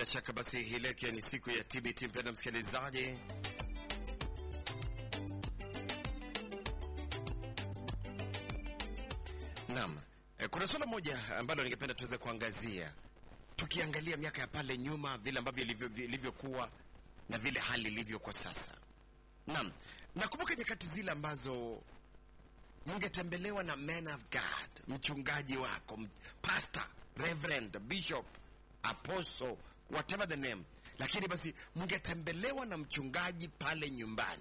Bila shaka basi hii leo ni siku ya TBT, mpendwa msikilizaji. Naam, kuna swala moja ambalo ningependa tuweze kuangazia. Tukiangalia miaka ya pale nyuma, vile ambavyo ilivyokuwa na vile hali ilivyo kwa sasa. Naam, nakumbuka nyakati zile ambazo mngetembelewa na man of God, mchungaji wako, pastor, reverend, bishop, apostle, whatever the name. Lakini basi mngetembelewa na mchungaji pale nyumbani.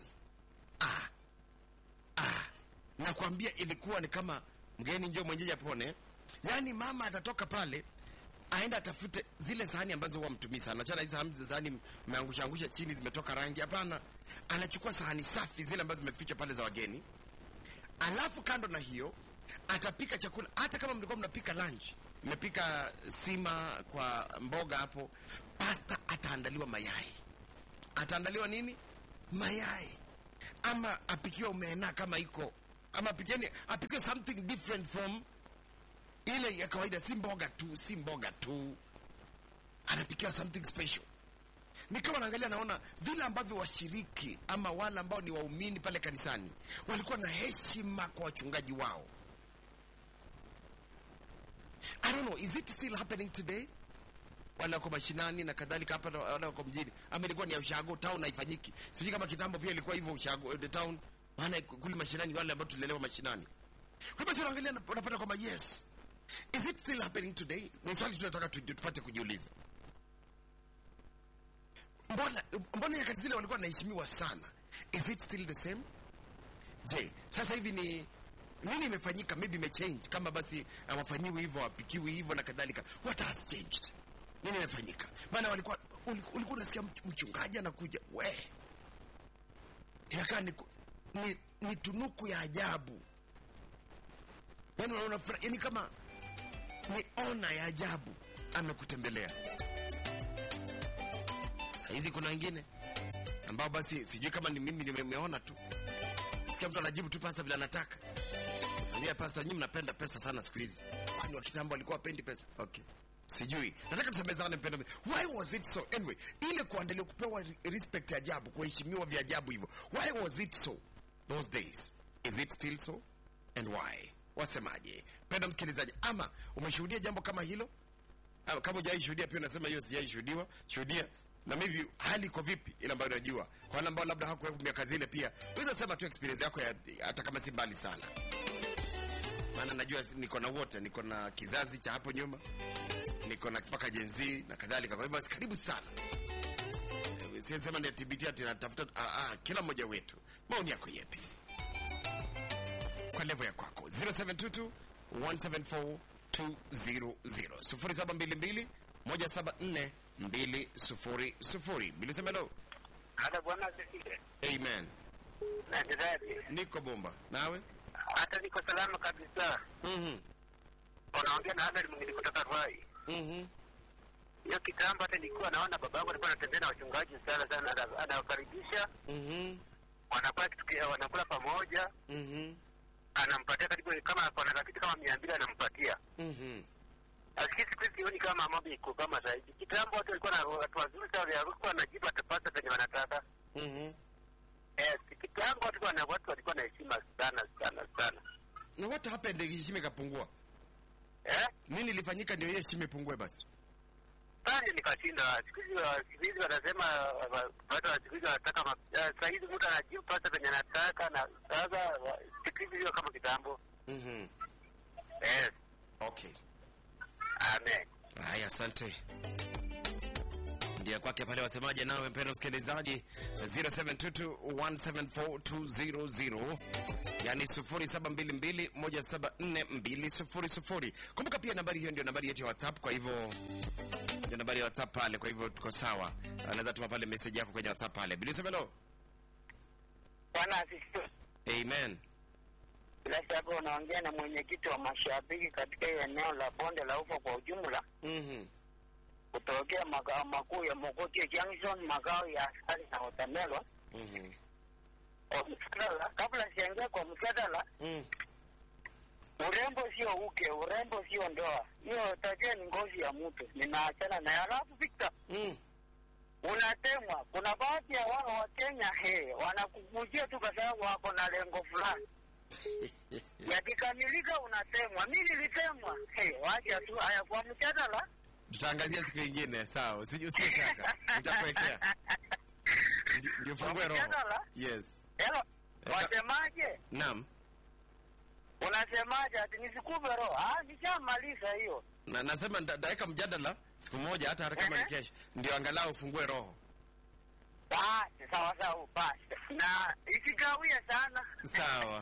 Nakwambia ilikuwa ni kama mgeni njoo mwenyeji apone. Yaani mama atatoka pale aenda atafute zile sahani ambazo huwa mtumii sana. Achana hizo sahani mmeangusha chini zimetoka rangi. Hapana, anachukua sahani safi zile ambazo zimefichwa pale za wageni. Alafu kando na hiyo atapika chakula. Hata kama mlikuwa mnapika lunch, mmepika sima kwa mboga hapo, pasta ataandaliwa mayai. Ataandaliwa nini? Mayai. Ama apikiwa omena kama iko. Ama apikiwe something different from ile ya kawaida, si mboga tu. Anapikiwa something special. Nikawa naangalia naona vile ambavyo washiriki ama wale ambao ni waumini pale kanisani walikuwa na heshima kwa wachungaji wao. I don't know, is it still happening today? Wala kwa mashinani na kadhalika hapa wala kwa mjini. Ama ilikuwa ni ya ushago town haifanyiki. Sijui kama kitambo pia ilikuwa hivyo ushago the town. Maana kule mashinani wale ambao tulelewa mashinani. Kwa hivyo unaangalia unapata kwamba yes. Is it still happening today? Ni swali tunataka tupate kujiuliza. Mbona nyakati zile walikuwa wanaheshimiwa sana? Is it still the same? Je, sasa hivi ni nini imefanyika? Maybe imechange. Kama basi hawafanyiwi hivyo, wapikiwi hivyo na kadhalika. What has changed? Nini imefanyika? Maana ulikuwa unasikia mchungaji anakuja, inakaa ni tunuku ya ajabu. Yaani unaona yani kama ni ona ya ajabu amekutembelea. Sasa hizi kuna wengine ambao basi sijui kama ni mimi nimeona tu. Sikia mtu anajibu tu pasa vile anataka. Anambia pasa, nyinyi mnapenda pesa sana siku hizi. Kwani wa kitambo walikuwa wapendi pesa? Okay. Sijui. Nataka tusemezane mpenda. Why was it so? Anyway, ile kuendelea kupewa respect ya ajabu, kuheshimiwa vya ajabu hivyo. Why was it so those days? Is it still so? And why? Wasemaje? Penda msikilizaji, ama umeshuhudia jambo kama hilo? Kama hujaishuhudia pia unasema hiyo sijaishuhudiwa. Shuhudia. Na maybe hali iko vipi ile ambayo unajua. Kwa wale ambao labda hawakuwa miaka zile pia, unaweza sema tu experience yako hata kama si mbali sana. Maana najua niko na wote, niko na kizazi cha hapo nyuma, niko na mpaka Gen Z na kadhalika. Kwa hivyo karibu sana. Sisema ni TBT tunatafuta kila mmoja wetu. Maoni yako yapi? Kwa level ya kwako 0722 174 200 0722 174 200. Bila semelo. Hata bwana asifiwe. Amen. Naendelea. Niko bomba. Nawe? Hata niko salama kabisa. Unaongea na Ahmed mwingine kutoka Rwai. Hiyo kitambo hata nilikuwa naona babangu alikuwa anatembea na wachungaji sana anawakaribisha. Wanapata kitu, wanakula pamoja. Anampatia karibu kama kuna kitu kama 200 anampatia. Lakini siku hizi sioni kama mambo iko kama zaidi. Kitambo watu walikuwa na watu wazuri sana, walikuwa wanajibu atapata penye wanataka. Kitambo watu walikuwa na heshima sana. Na what happened heshima ikapungua? Nini ilifanyika ndio hiyo heshima ipungue basi? Sasa nikashinda. Siku hizi wanasema watu wa siku hizi wanataka sasa hivi mtu anajibu pata penye anataka na sasa siku hizi kama kitambo. Okay. Amen. Haya, asante. Ndio kwake pale wasemaje nawe mpendwa msikilizaji 0722174200 yani 0722174200. Kumbuka pia nambari hiyo ndio nambari yetu ya WhatsApp, kwa hivyo ndio nambari ya WhatsApp pale, kwa hivyo tuko sawa. Unaweza tuma pale message yako kwenye WhatsApp pale. Bila semelo. Bwana asifiwe. Amen. Bila shaka unaongea na mwenyekiti wa mashabiki katika eneo la Bonde la Ufa kwa ujumla. Kutokea makao makuu ya Mogoti Junction, makao ya askari na Otamelwa. Kabla sijaingia kwa mjadala, urembo sio uke, urembo sio ndoa. Hiyo tabia ni ngozi ya mtu. Ninaachana na alafu Victor. Unatemwa. Kuna baadhi ya wao wa Kenya wanakukujia tu kwa sababu wako na lengo fulani. Yakikamilika unatemwa. Mimi nilitemwa. Wacha tu haya kwa mjadala. Tutaangazia siku nyingine, sawa. Usitie shaka. Nitakuwekea. Ndio fungue roho. Yes. Hello. Wasemaje? Naam. Unasemaje ati nisikupe roho? Nishamaliza hiyo. Na nasema dakika mjadala siku moja hata kama ni kesho. Ndio angalau ufungue roho. Sawa basi. Na isikawia sana. Sawa.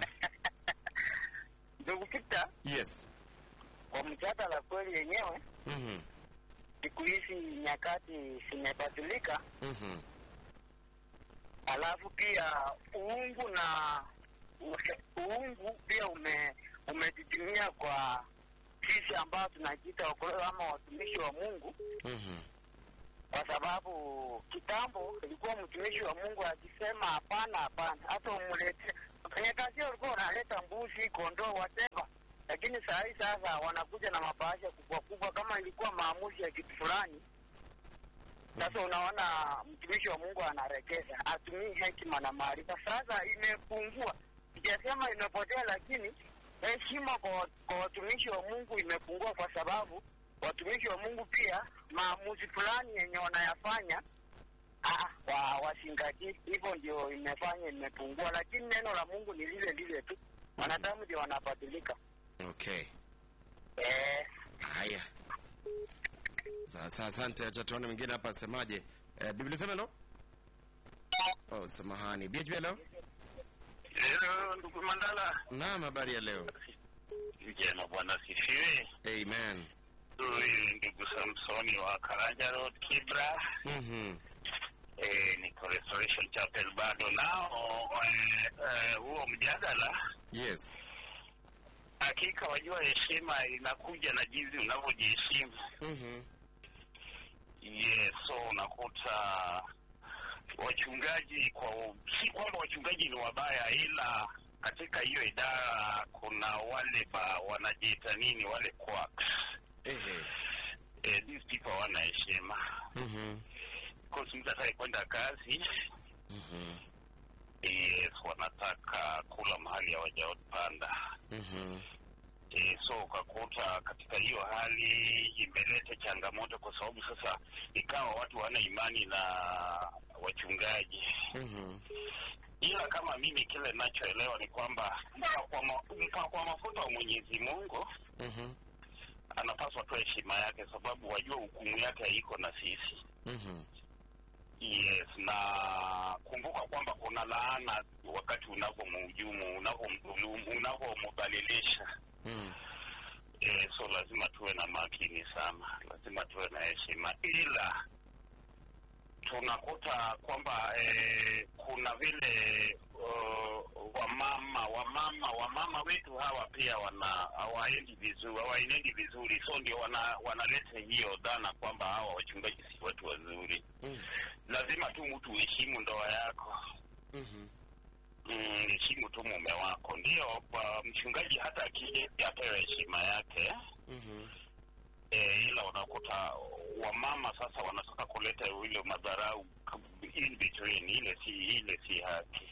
Ndugu Peter. Yes. Kwa mjadala kweli yenyewe. Siku hizi nyakati zimebadilika. Alafu pia uungu pia umejitimia kwa sisi ambao tunajiita wakoleo ama watumishi wa Mungu. Kwa sababu kitambo ilikuwa mtumishi wa Mungu akisema hapana, hata umlete kwenye kazi walikuwa wanaleta mbuzi, kondoo, whatever. Lakini sasa wanakuja na mabahasha kubwa kama ilikuwa maamuzi ya kitu fulani. Sasa unaona mtumishi wa Mungu anarekeza, atumii hekima na maarifa. Sasa imepungua. Sijasema imepotea, lakini heshima kwa watumishi wa Mungu imepungua kwa sababu watumishi wa Mungu pia maamuzi fulani yenye wanayafanya wasingaji. Hivyo ndio imepungua, lakini neno la Mungu ni lile tu. Wanadamu ndio wanabadilika. Okay. Haya. Sasa asante, acha tuone mwingine hapa asemaje. Biblia sema no? Samahani. BHB leo? Hello, ndugu Mandala. Naam, habari ya leo? Njema, Bwana sifiwe. Amen. Huyu ndugu Samsoni wa Karanja Road, Kibra. Niko Restoration Chapel bado nao huo mjadala. Yes. Hakika wajua heshima inakuja na jinsi unavyojiheshimu. Yes, so unakuta wachungaji si kwamba wachungaji ni wabaya, ila katika hiyo idara kuna wale wanajiita nini, wale quacks. These people wana heshima. Kwa sababu mtu kwenda kazi. Yes, wanataka kula mahali hawajapanda. So ukakuta katika hiyo hali imeleta changamoto, kwa sababu sasa ikawa watu wana imani na wachungaji. Ila kama mimi kile ninachoelewa ni kwamba kwa mafuta wa Mwenyezi Mungu anapaswa tu heshima yake, sababu wajua hukumu yake haiko na sisi. Yes, na kumbuka kwamba kuna laana wakati unapomhujumu, unapomdhalilisha. So lazima tuwe na makini sana, lazima tuwe na heshima. Ila tunakuta kwamba kuna vile wamama wetu hawa pia hawaendi vizuri, so ndio wanaleta hiyo dhana kwamba hawa wachungaji si watu wazuri. Lazima tu mtu uheshimu ndoa yako. Heshimu tu mume wako. Ndio kwa mchungaji hata akija apewe heshima yake. Ila unakuta wamama sasa wanataka kuleta ile madharau in between, ile si haki.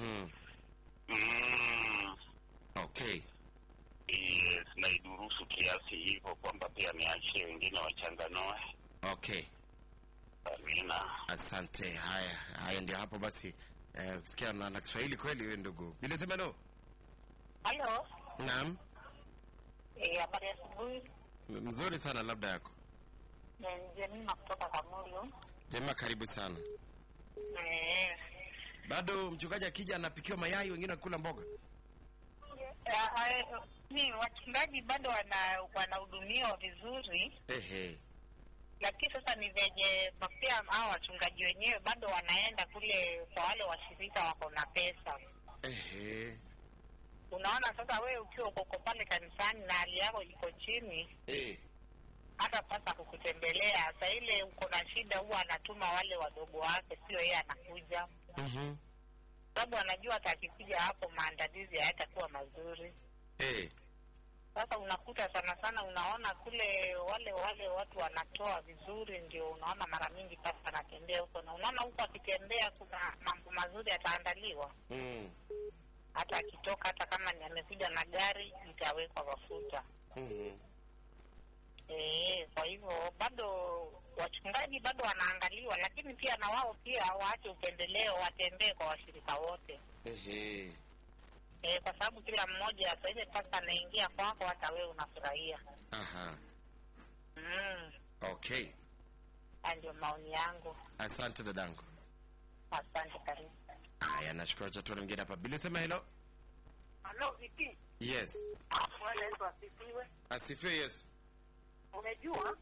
Okay. Yes, na idurusu kiasi hivyo kwamba pia niachie wengine wachanganue. Okay. Amina. Asante. Haya ndio hapo basi. Kusikia na Kiswahili kweli wewe ndugu. Bila sema no. Hello. Naam. Habari asubuhi. Mzuri sana, labda yako. Jemima kutoka Kamulu. Jemima, karibu sana. Bado mchungaji akija anapikiwa mayai, wengine wakula mboga. Ni wachungaji bado wanahudumiwa vizuri. Lakini sasa ni venye pia hao wachungaji wenyewe bado wanaenda kule kwa wale washirika wako na pesa. Unaona sasa wewe ukiwa uko pale kanisani na hali yako iko chini. Hata pasa kukutembelea, sasa ile uko na shida huwa anatuma wale wadogo wake, sio yeye anakuja. Sababu anajua atakikuja hapo maandalizi hayatakuwa mazuri. Sasa unakuta sana sana unaona kule wale watu wanatoa vizuri, ndio unaona mara mingi pasta anatembea huko, na unaona huko akitembea kuna mambo mazuri ataandaliwa. Hata akitoka, hata kama ni amekuja na gari, itawekwa mafuta. Kwa hivyo bado wachungaji bado wanaangaliwa, lakini pia na wao pia waache upendeleo, watembee kwa washirika wote. Kwa sababu kila mmoja sasa ile pasta anaingia kwako, hata wewe unafurahia. Okay. Ndio maoni yangu. Asante dadangu. Asante, karibu. Haya, nashukuru. Cha tuone mwingine hapa. Bila sema hello. Hello, vipi? Yes. Bwana Yesu asifiwe. Asifiwe, yes. Umejua?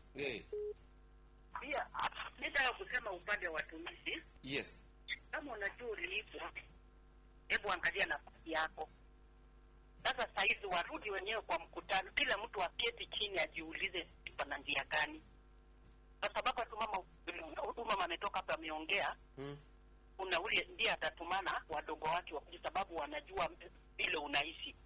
Pia nitaka kusema upande wa watumishi. Yes. Kama unajua ulipwa, hebu angalia nafasi yako. Sasa saizi warudi wenyewe kwa mkutano, kila mtu aketi chini ajiulize pana njia gani. Kwa sababu tu mama ametoka hapa ameongea, kuna ule ndiye atatumana wadogo wake, kwa sababu wanajua vile unaishi.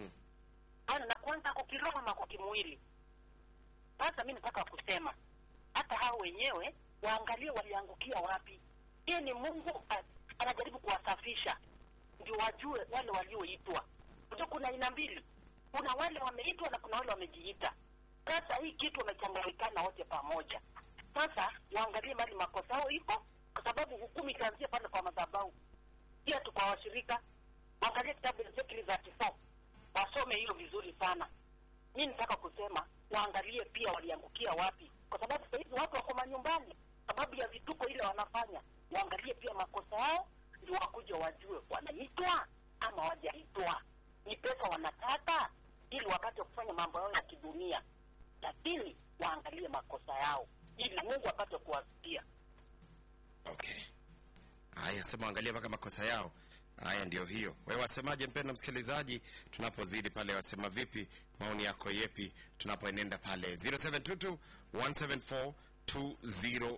Na kwanza kwa kiroho na kwa kimwili. Sasa mimi nataka kusema hata hao wenyewe waangalie waliangukia wapi. Yeye ni Mungu anajaribu kuwasafisha ndio wajue wale walioitwa. Ndio kuna aina mbili. Kuna wale wameitwa na kuna wale wamejiita. Sasa hii kitu wamechanganyikana wote pamoja. Sasa waangalie mali makosa yao iko, kwa sababu hukumu itaanzia pale kwa madhabahu. Pia tu kwa washirika waangalie kitabu cha Ezekiel 34. Wasome hiyo vizuri sana. Mimi nataka kusema waangalie pia waliangukia wapi, kwa sababu sasa hivi watu wako manyumbani sababu ya vituko ile wanafanya. Waangalie pia makosa yao ndio wakuje wajue wanaitwa ama hawajaitwa. Ni pesa wanataka ili wakati wa kufanya mambo yao ya kidunia, lakini waangalie makosa yao ili Mungu apate kuwasikia. Okay. Haya, sema angalia mpaka makosa yao. Haya, ndio hiyo. Wewe wasemaje mpendwa msikilizaji, tunapozidi pale, wasema vipi, maoni yako yepi tunapoenenda pale 0722 174 200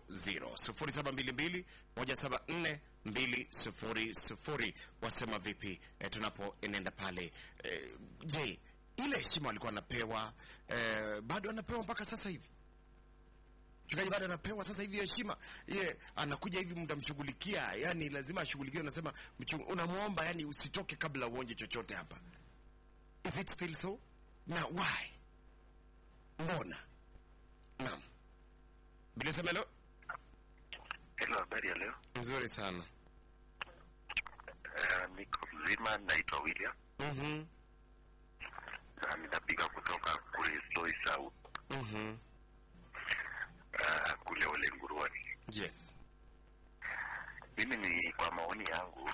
0722 174 200. Wasema vipi tunapoenenda pale. Je, ile heshima alikuwa anapewa bado anapewa mpaka sasa hivi? Mchungaji bado anapewa sasa hivi heshima? Yeye anakuja hivi mtamshughulikia, yani lazima ashughulikiwe, unasema unamuomba yani usitoke kabla uonje chochote hapa. Is it still so? Na why? Mbona? Naam. Bila sema hello. Hello, habari ya leo? Nzuri sana. Niko mzima, naitwa William. Ninapiga kutoka kule Soy South. Kule Ole Nguruani. Yes. Mimi ni kwa maoni yangu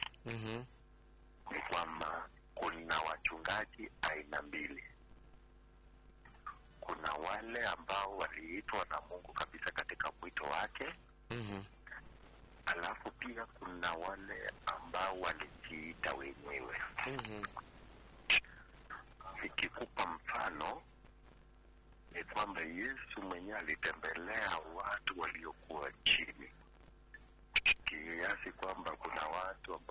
ni kwamba kuna wachungaji aina mbili. Kuna wale ambao waliitwa na Mungu kabisa katika mwito wake. Alafu pia kuna wale ambao walijiita wenyewe. Nikikupa mfano ni kwamba Yesu mwenyewe alitembelea watu waliokuwa chini, kiasi kwamba kuna watu ambao